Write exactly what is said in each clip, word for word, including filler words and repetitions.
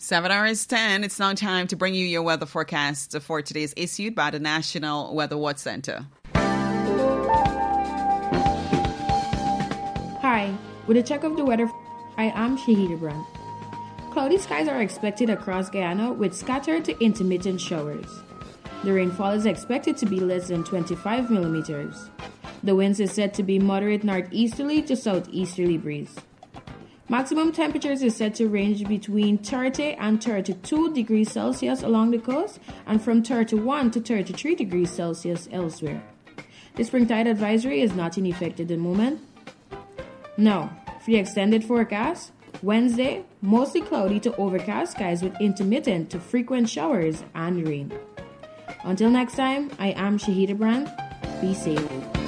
Seven hours ten. It's now time to bring you your weather forecast for today's issued by the National Weather Watch Center. Hi, with a check of the weather, I am Shahida Brand. Cloudy skies are expected across Guyana with scattered to intermittent showers. The rainfall is expected to be less than twenty-five millimeters. The winds is said to be moderate northeasterly to southeasterly breeze. Maximum temperatures is said to range between thirty and thirty-two degrees Celsius along the coast and from thirty-one to thirty-three degrees Celsius elsewhere. The spring tide advisory is not in effect at the moment. Now, for the extended forecast, Wednesday, mostly cloudy to overcast skies with intermittent to frequent showers and rain. Until next time, I am Shahida Brand. Be safe.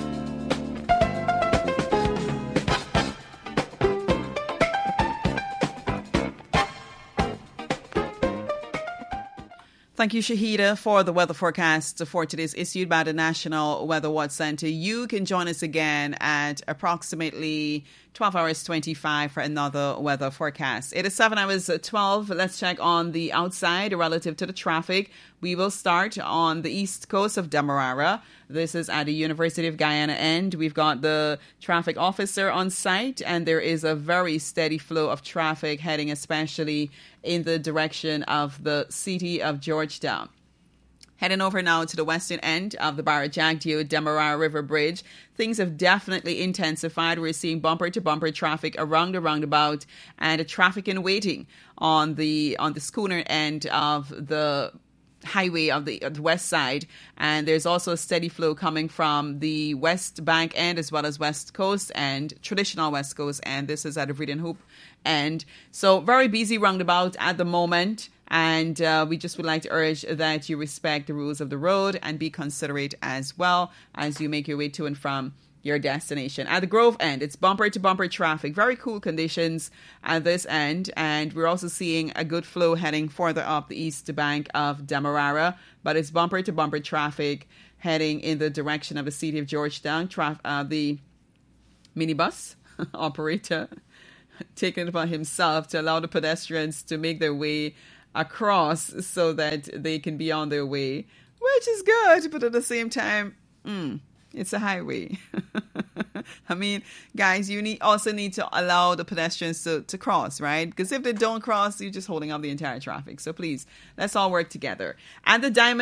Thank you, Shahida, for the weather forecast for today's issued by the National Weather Watch Center. You can join us again at approximately twelve hours twenty-five for another weather forecast. It is seven hours twelve. Let's check on the outside relative to the traffic. We will start on the east coast of Demerara. This is at the University of Guyana end. We've got the traffic officer on site, and there is a very steady flow of traffic heading especially in the direction of the city of Georgetown. Heading over now to the western end of the Barra Jagdeo Demerara River Bridge, things have definitely intensified. We're seeing bumper-to-bumper traffic around the roundabout and a traffic in waiting on the on the schooner end of the highway of the, of the west side, and there's also a steady flow coming from the west bank end as well as west coast and traditional west coast, and this is at the Vredon Hoop end. So very busy roundabout at the moment, and uh, we just would like to urge that you respect the rules of the road and be considerate as well as you make your way to and from your destination. At the Grove end, it's bumper to bumper traffic. Very cool conditions at this end. And we're also seeing a good flow heading further up the east bank of Demerara. But it's bumper to bumper traffic heading in the direction of the city of Georgetown. Traf- uh, the minibus operator taking it upon himself to allow the pedestrians to make their way across so that they can be on their way, which is good. But at the same time, mm, it's a highway. I mean, guys, you need also need to allow the pedestrians to, to cross, right? Because if they don't cross, you're just holding up the entire traffic. So please, let's all work together. And the Diamond